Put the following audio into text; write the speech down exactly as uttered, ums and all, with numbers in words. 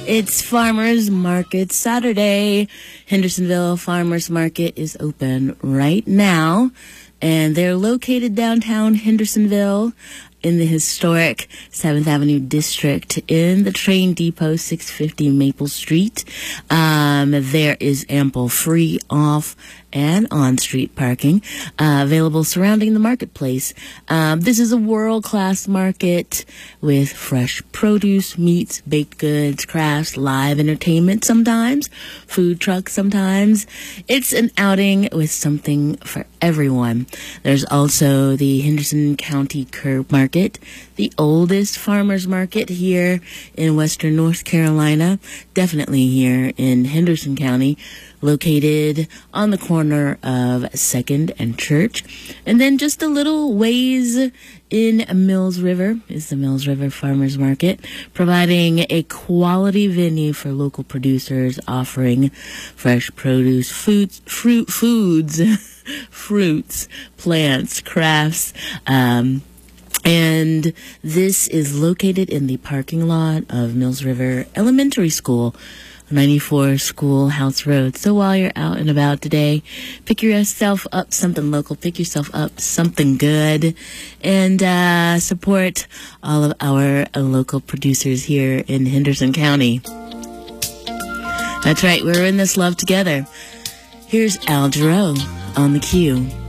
It's Farmers Market Saturday. Hendersonville Farmers Market is open right now, and they're located downtown Hendersonville in the historic seventh Avenue District in the train depot, six fifty Maple Street. Um, there is ample free, off, and on-street parking uh, available surrounding the marketplace. Um, this is a world-class market with fresh produce, meats, baked goods, crafts, live entertainment sometimes, food trucks sometimes. It's an outing with something for everyone. There's also the Henderson County Curb Market, the oldest farmers market here in western North Carolina, definitely here in Henderson County, located on the corner of second and Church. And then just a little ways in Mills River is the Mills River Farmers Market, providing a quality venue for local producers, offering fresh produce, foods, fruit, foods, fruits, plants, crafts, um, and this is located in the parking lot of Mills River Elementary School, ninety-four Schoolhouse Road. So while you're out and about today, pick yourself up something local, pick yourself up something good, and uh, support all of our uh, local producers here in Henderson County. That's right, we're in this love together. Here's Al Jarreau on the Q.